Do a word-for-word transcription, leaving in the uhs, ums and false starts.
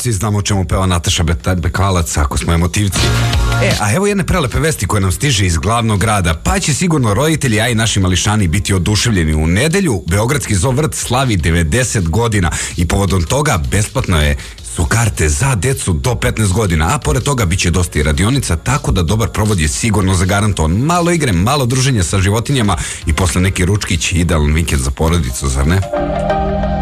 svi znamo o čemu peva Nataša Bekvalac, ako smo emotivci. E, a evo jedne prelepe vesti koje nam stiže iz glavnog grada, pa će sigurno roditelji, a i naši mališani biti oduševljeni. U nedelju Beogradski zoo vrt slavi devedeset godina i povodom toga besplatno je su karte za decu do petnaest godina, a pored toga bit će dosta i radionica, tako da dobar provod je sigurno zagarantovan. Malo igre, malo druženja sa životinjama i posle neki ručkić, idealan vikend za porodicu, zar ne?